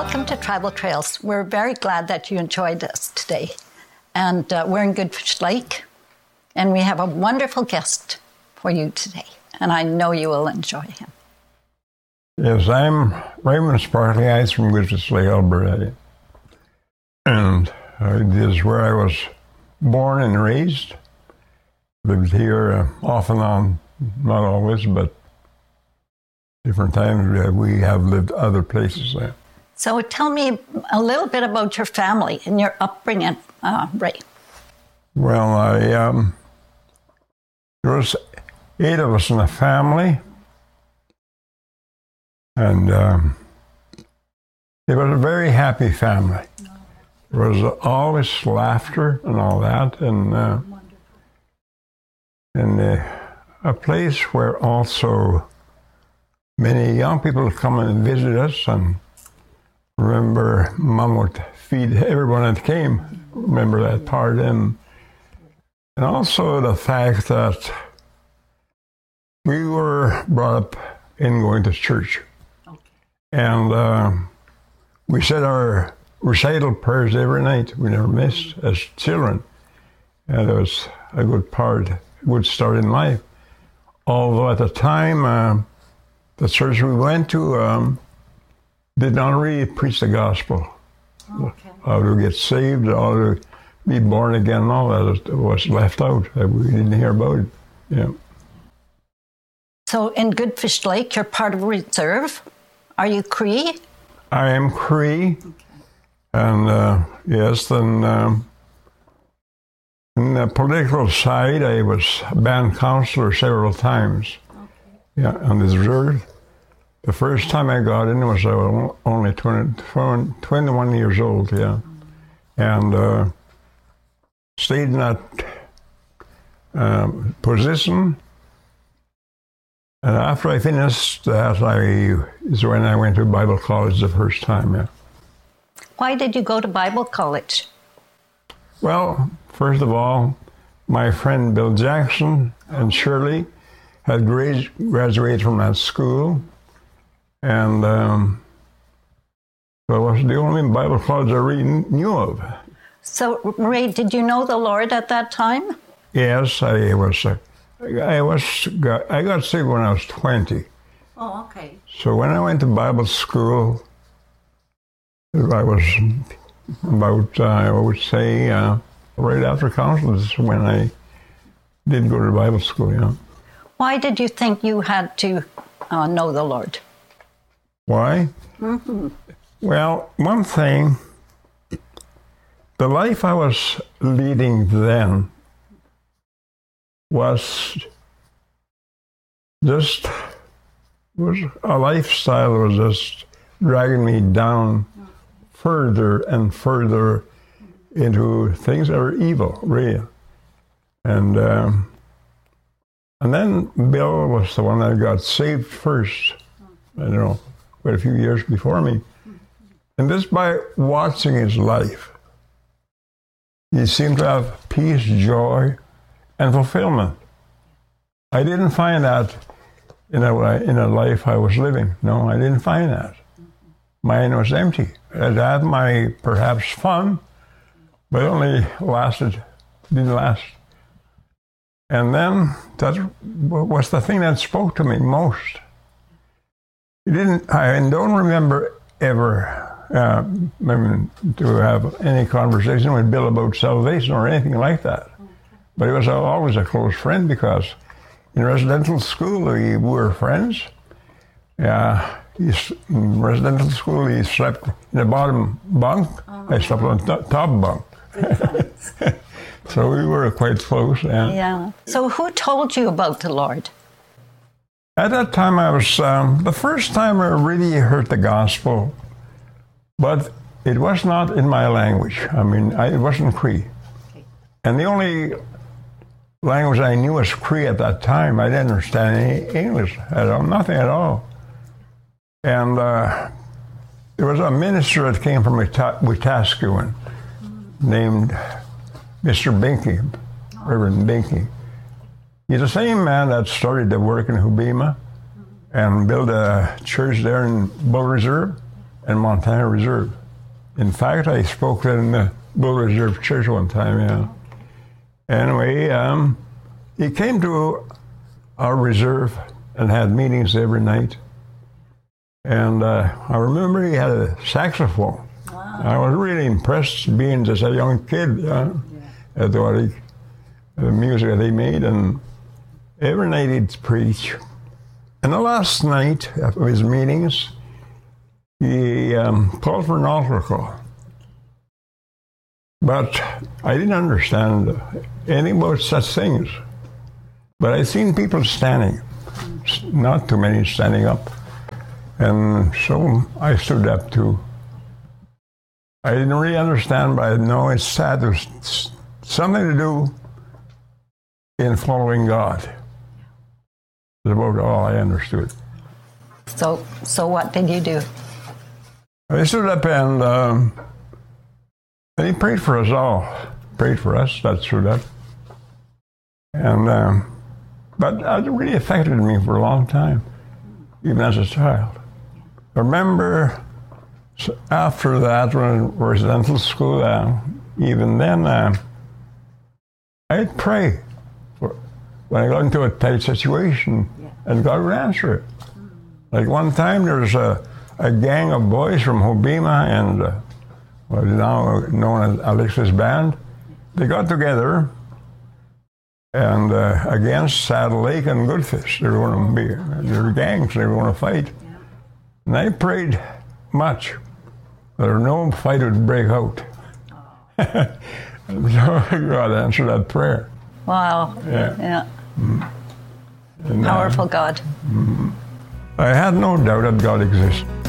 Welcome to Tribal Trails. We're very glad that you enjoyed us today. And we're in Goodfish Lake, and we have a wonderful guest for you today. And I know you will enjoy him. Yes, I'm Raymond Sparkley. I'm from Goodfish Lake, Alberta. And this is where I was born and raised. Lived here off and on, not always, but different times. We have lived other places there. So tell me a little bit about your family and your upbringing, Ray. Well, there was 8 of us in the family, and it was a very happy family. There was always laughter and all that, and a place where also many young people would come and visit us. And remember, Mom would feed everyone that came. Remember that part. And also the fact that we were brought up in going to church. Okay. And we said our recital prayers every night. We never missed as children. And it was a good part, a good start in life. Although at the time, the church we went to did not really preach the gospel. Okay. How to get saved, how to be born again, and all that was left out. We didn't hear about it. Yeah. So in Goodfish Lake, you're part of a reserve. Are you Cree? I am Cree. Okay. And yes, then in the political side, I was band counselor several times. Okay. Yeah, on this reserve. The first time I got in was only 21 years old, yeah. And stayed in that position. And after I finished that, is when I went to Bible college the first time, yeah. Why did you go to Bible college? Well, first of all, my friend Bill Jackson and Shirley had graduated from that school. And it was the only Bible college I really knew of. So, Ray, did you know the Lord at that time? Yes, I got saved when I was 20. Oh, okay. So when I went to Bible school, I was about, I would say, right after councils when I did go to Bible school, yeah. Why did you think you had to know the Lord? Why? Mm-hmm. Well, one thing, the life I was leading then was a lifestyle that was just dragging me down further and further into things that were evil, really. And then Bill was the one that got saved first, I don't know, quite a few years before me. And just by watching his life, he seemed to have peace, joy, and fulfillment. I didn't find that in a life I was living. No, I didn't find that. Mine was empty. It had my perhaps fun, but it only didn't last. And then that was the thing that spoke to me most. I don't remember ever to have any conversation with Bill about salvation or anything like that. But he was always a close friend because in residential school we were friends. In residential school he slept in the bottom bunk. I slept on the top bunk. So we were quite close. Yeah. So who told you about the Lord? At that time, I was the first time I really heard the gospel, but it was not in my language. I mean, it wasn't Cree. Okay. And the only language I knew was Cree at that time. I didn't understand any English at all, nothing at all. And there was a minister that came from Wetaskiwin named Mr. Binky, Reverend Binky. He's the same man that started the work in Hobbema and built a church there in Bull Reserve. and Montana Reserve. In fact, I spoke in the Bull Reserve Church one time, yeah. Anyway, he came to our reserve and had meetings every night. And I remember he had a saxophone. Wow. I was really impressed being just a young kid at the music that he made. And every night he'd preach. And the last night of his meetings, he called for an altar call. But I didn't understand anything about such things. But I seen people standing, not too many standing up. And so I stood up too. I didn't really understand, but I know it's sad. There's something to do in following God. It's about all I understood. So what did you do? I stood up and he prayed for us all. Prayed for us that stood up. And but it really affected me for a long time, even as a child. I remember after that, when I was in dental school, even then, I'd pray when I got into a tight situation, and God would answer it. Like one time, there was a gang of boys from Hobbema and what is now known as Alexis Band. They got together and against Saddle Lake and Goodfish. They were going to be, they were gangs, they were going to fight. And I prayed much that no fight would break out. And so God answered that prayer. Wow. Yeah. And, powerful God. I had no doubt that God exists.